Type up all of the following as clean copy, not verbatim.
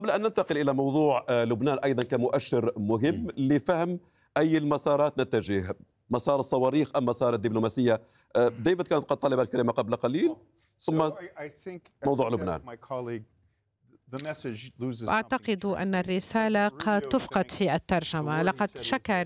قبل أن ننتقل إلى موضوع لبنان أيضا كمؤشر مهم لفهم أي المسارات نتجه، مسار الصواريخ أم مسار الدبلوماسية. ديفيد كانت قد طلب الكلمة قبل قليل، ثم موضوع لبنان. أعتقد أن الرسالة قد تفقد في الترجمة. لقد شكر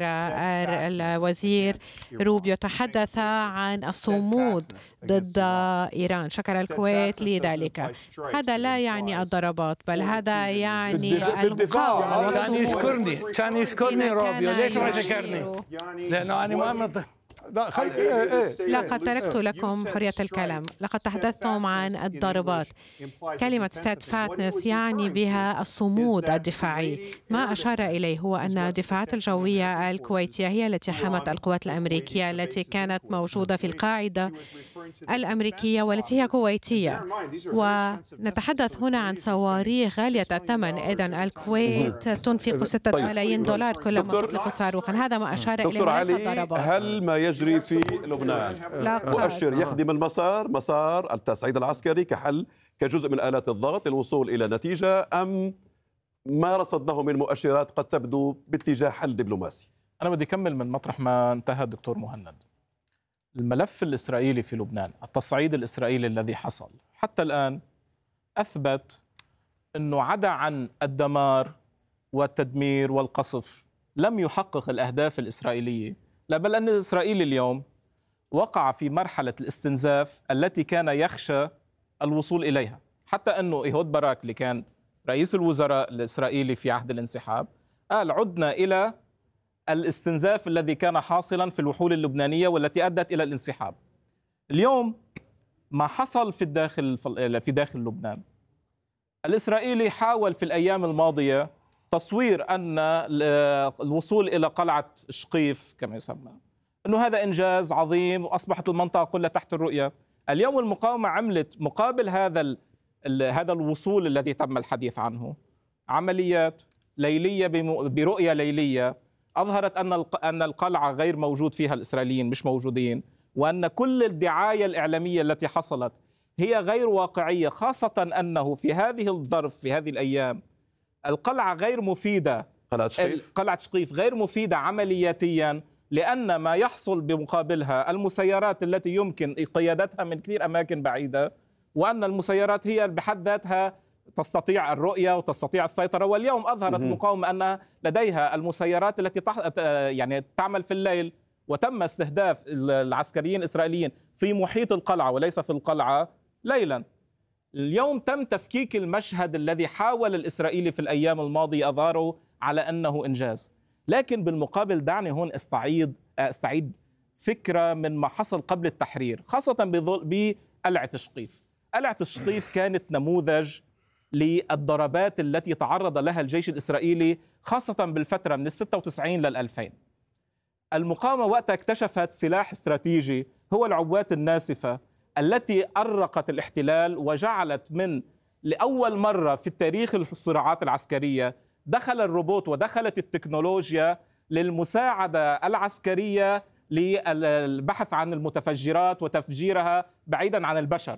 الوزير روبيو، تحدث عن الصمود ضد إيران، شكر الكويت لذلك. هذا لا يعني الضربات، بل هذا يعني المقاومة والصمود. كان يشكرني روبيو، ليش ما شكرني؟ لأنه أنا ما لقد تركت لكم حرية الكلام. لقد تحدثتم عن الضربات. كلمة steadfastness يعني بها الصمود الدفاعي. ما أشار إليه هو أن الدفاعات الجوية الكويتية هي التي حمت القوات الأمريكية التي كانت موجودة في القاعدة الأمريكية والتي هي كويتية. ونتحدث هنا عن صواريخ غالية الثمن. إذن الكويت تنفق 6 ملايين دولار كلما تطلق صاروخا. هذا ما أشار إليه. دكتور علي، هل ما يجري في لبنان مؤشر يخدم مسار التصعيد العسكري كحل كجزء من آلات الضغط للوصول إلى نتيجة، أم ما رصدناه من مؤشرات قد تبدو باتجاه حل دبلوماسي؟ أنا بدي أكمل من مطرح ما انتهى الدكتور مهند. الملف الإسرائيلي في لبنان، التصعيد الإسرائيلي الذي حصل حتى الآن أثبت أنه عدا عن الدمار والتدمير والقصف لم يحقق الأهداف الإسرائيلية، لا بل أن إسرائيل اليوم وقع في مرحلة الاستنزاف التي كان يخشى الوصول إليها. حتى أنه إيهود باراك اللي كان رئيس الوزراء الإسرائيلي في عهد الانسحاب قال عدنا إلى الاستنزاف الذي كان حاصلا في الوحول اللبنانية والتي أدت إلى الانسحاب. اليوم ما حصل في داخل لبنان، الإسرائيلي حاول في الأيام الماضية تصوير أن الوصول إلى قلعة شقيف كما يسمى أنه هذا إنجاز عظيم وأصبحت المنطقة كلها تحت الرؤية. اليوم المقاومة عملت مقابل هذا الوصول الذي تم الحديث عنه عمليات ليلية برؤية ليلية أظهرت أن القلعة غير موجود فيها الإسرائيليين، مش موجودين، وأن كل الدعاية الإعلامية التي حصلت هي غير واقعية، خاصة أنه في هذه الظرف في هذه الأيام القلعة غير مفيدة. قلعة شقيف غير مفيدة عملياتيا، لأن ما يحصل بمقابلها المسيرات التي يمكن قيادتها من كثير أماكن بعيدة، وأن المسيرات هي بحد ذاتها تستطيع الرؤية وتستطيع السيطرة. واليوم أظهرت مقاومة أن لديها المسيرات التي يعني تعمل في الليل، وتم استهداف العسكريين الإسرائيليين في محيط القلعة وليس في القلعة ليلا. اليوم تم تفكيك المشهد الذي حاول الإسرائيلي في الأيام الماضية أظهره على أنه إنجاز. لكن بالمقابل دعني هون استعيد فكرة من ما حصل قبل التحرير، خاصة بقلعة شقيف. قلعة شقيف كانت نموذج للضربات التي تعرض لها الجيش الإسرائيلي خاصة بالفترة من 96 لل2000. المقاومة وقتها اكتشفت سلاح استراتيجي هو العبوات الناسفة التي أرقت الاحتلال وجعلت لأول مرة في التاريخ الصراعات العسكرية دخل الروبوت ودخلت التكنولوجيا للمساعدة العسكرية للبحث عن المتفجرات وتفجيرها بعيدا عن البشر.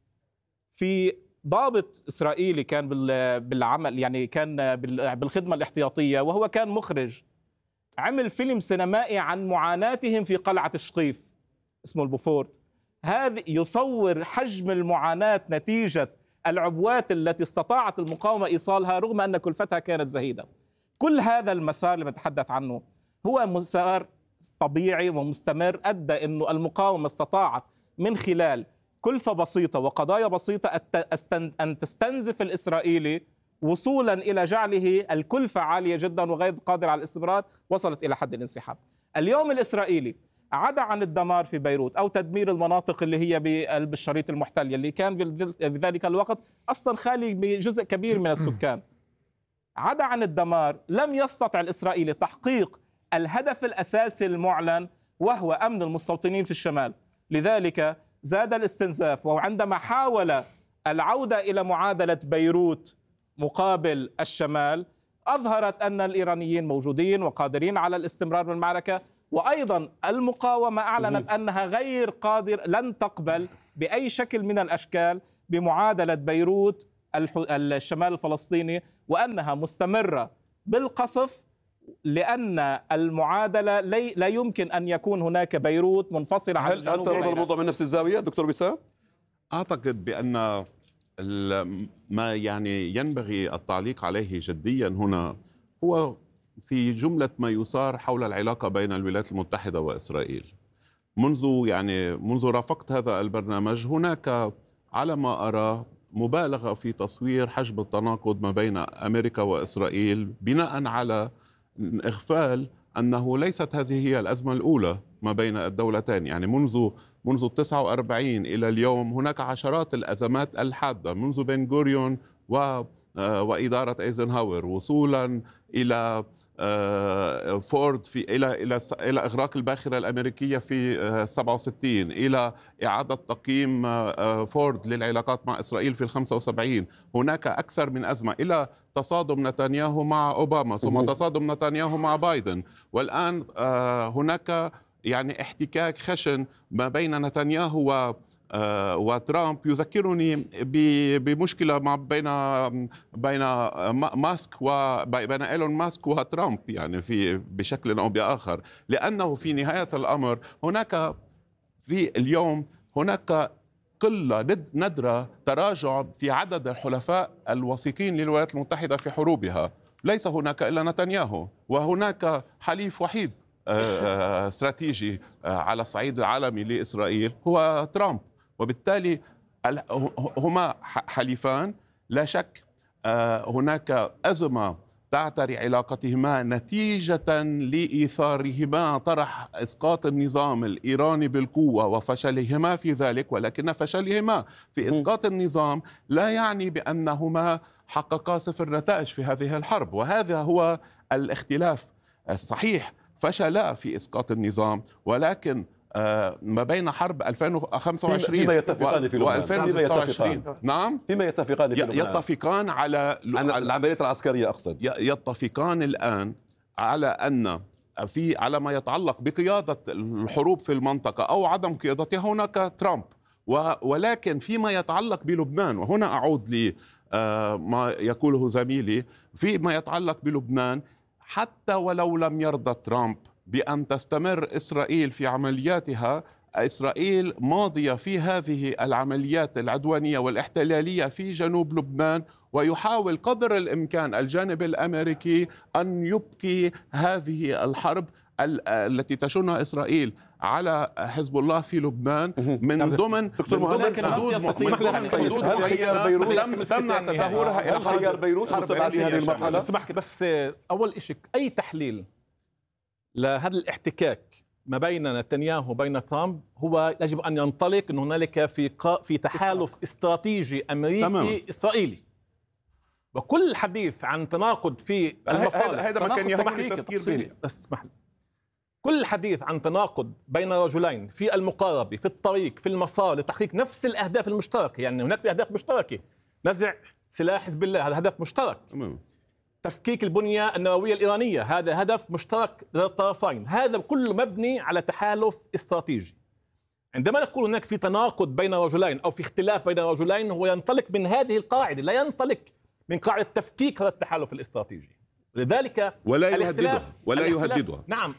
في ضابط إسرائيلي كان بالعمل، يعني كان بالخدمة الاحتياطية، وهو كان مخرج، عمل فيلم سينمائي عن معاناتهم في قلعة شقيف اسمه البوفورت. هذا يصور حجم المعاناة نتيجة العبوات التي استطاعت المقاومة إيصالها رغم أن كلفتها كانت زهيدة. كل هذا المسار اللي بتحدث عنه هو مسار طبيعي ومستمر أدى أنه المقاومة استطاعت من خلال كلفة بسيطة وقضايا بسيطة أن تستنزف الإسرائيلي وصولا إلى جعله الكلفة عالية جدا وغير قادر على الاستمرار، وصلت إلى حد الانسحاب. اليوم الإسرائيلي عدا عن الدمار في بيروت أو تدمير المناطق اللي هي بقلب الشريط المحتل اللي كان بذلك الوقت أصلا خالي بجزء كبير من السكان، عدا عن الدمار لم يستطع الإسرائيلي تحقيق الهدف الأساسي المعلن وهو أمن المستوطنين في الشمال. لذلك زاد الاستنزاف، وعندما حاول العودة إلى معادلة بيروت مقابل الشمال أظهرت أن الإيرانيين موجودين وقادرين على الاستمرار بالمعركة، وأيضا المقاومة أعلنت أنها غير قادر، لن تقبل بأي شكل من الأشكال بمعادلة بيروت الشمال الفلسطيني وأنها مستمرة بالقصف، لأن المعادلة لا يمكن أن يكون هناك بيروت منفصلة عن الجنوب. هل ترى الموضوع من نفس الزاوية دكتور وسام؟ أعتقد بأن ما يعني ينبغي التعليق عليه جديا هنا هو في جملة ما يثار حول العلاقة بين الولايات المتحدة وإسرائيل. منذ رافقت هذا البرنامج هناك على ما أرى مبالغة في تصوير حجم التناقض ما بين أمريكا وإسرائيل، بناء على إغفال أنه ليست هذه هي الأزمة الأولى ما بين الدولتين. يعني منذ 49 إلى اليوم هناك عشرات الأزمات الحادة، منذ بن غوريون وإدارة ايزنهاور، وصولا إلى فورد إلى إغراق الباخرة الأمريكية في 67، إلى إعادة تقييم فورد للعلاقات مع إسرائيل في 75. هناك أكثر من أزمة، إلى تصادم نتنياهو مع أوباما، ثم تصادم نتنياهو مع بايدن، والآن هناك يعني احتكاك خشن ما بين نتنياهو وترامب، يذكرني بمشكلة بين ماسك وبين إيلون ماسك وترامب، يعني بشكل أو بآخر، لأنه في نهاية الأمر اليوم هناك قلة ندرة تراجع في عدد الحلفاء الوثيقين للولايات المتحدة في حروبها. ليس هناك إلا نتنياهو، وهناك حليف وحيد استراتيجي على الصعيد العالمي لإسرائيل هو ترامب، وبالتالي هما حليفان لا شك. هناك أزمة تعتري علاقتهما نتيجة لإيثارهما طرح إسقاط النظام الإيراني بالقوة وفشلهما في ذلك، ولكن فشلهما في إسقاط النظام لا يعني بأنهما حققا صفر نتائج في هذه الحرب، وهذا هو الاختلاف. صحيح فشلا في إسقاط النظام، ولكن ما بين حرب 2025 فيما يتفقان في و2026 نعم فيما يتفقان في لبنان. يتفقان على العمليات العسكرية أقصد. يتفقان الآن على على ما يتعلق بقيادة الحروب في المنطقة أو عدم قيادتها هناك ترامب، ولكن فيما يتعلق بلبنان، وهنا أعود لي ما يقوله زميلي، فيما يتعلق بلبنان حتى ولو لم يرضى ترامب بأن تستمر إسرائيل في عملياتها، إسرائيل ماضية في هذه العمليات العدوانية والاحتلالية في جنوب لبنان، ويحاول قدر الإمكان الجانب الأمريكي أن يبقي هذه الحرب التي تشنها إسرائيل على حزب الله في لبنان من ضمن حدود معينة تمنع تدهورها إلى خيار بيروت مستبعد في هذه المرحلة. اسمح بس أول شيء أي تحليل لهذا الاحتكاك ما بين نتنياهو وبين ترامب هو يجب أن ينطلق أن هنالك في تحالف استراتيجي أمريكي إسرائيلي، وكل الحديث عن تناقض في المصالح هذا ما كان يهمني التفكير به. بس اسمح لي، كل الحديث عن تناقض بين رجلين في المقاربة، في الطريق، في المسار لتحقيق نفس الأهداف المشتركة، يعني هناك في أهداف مشتركة، نزع سلاح حزب الله هذا هدف مشترك، تفكيك البنية النووية الإيرانية هذا هدف مشترك للطرفين، هذا كله مبني على تحالف استراتيجي. عندما نقول هناك في تناقض بين رجلين أو في اختلاف بين رجلين هو ينطلق من هذه القاعدة، لا ينطلق من قاعدة تفكيك هذا التحالف الاستراتيجي. لذلك ولا يهددها. نعم،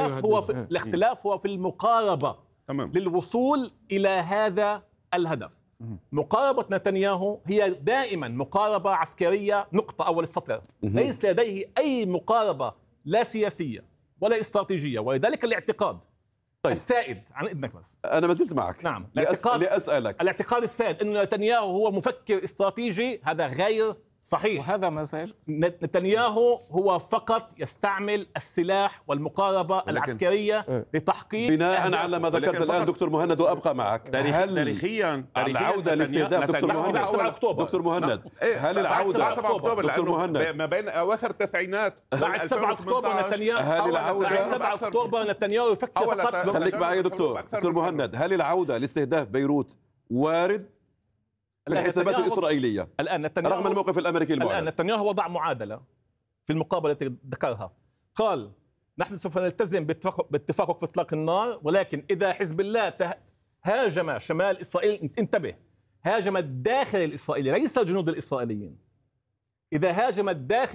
الاختلاف هو في المقاربة للوصول إلى هذا الهدف. مقاربة نتنياهو هي دائما مقاربة عسكرية، نقطة أول السطر، ليس لديه أي مقاربة لا سياسية ولا استراتيجية، ولذلك الاعتقاد السائد عن إذنك بس أنا ما زلت معك. نعم، لأسألك الاعتقاد السائد أن نتنياهو هو مفكر استراتيجي هذا غير صحيح. وهذا ما سيجب. نتنياهو هو فقط يستعمل السلاح والمقاربة العسكرية لتحقيق بناء على ما ذكرت الآن دكتور مهند، وأبقى معك. تاريخيا العودة لاستهداف دكتور مهند هل العودة دكتور مهند ما بين أواخر التسعينات بعد 7 أكتوبر نتنياهو، هل العودة بعد 7 أكتوبر نتنياهو يفكر فقط. خليك معي دكتور مهند، هل العودة لاستهداف بيروت وارد الحسابات الإسرائيلية الآن نتنياهو رغم الموقف الأمريكي المعلن؟ الآن نتنياهو وضع معادلة في المقابلة التي ذكرها، قال نحن سوف نلتزم باتفاق وقف إطلاق النار، ولكن إذا حزب الله هاجم شمال إسرائيل، انتبه، هاجم الداخل الإسرائيلي ليس الجنود الإسرائيليين. إذا هاجم الداخل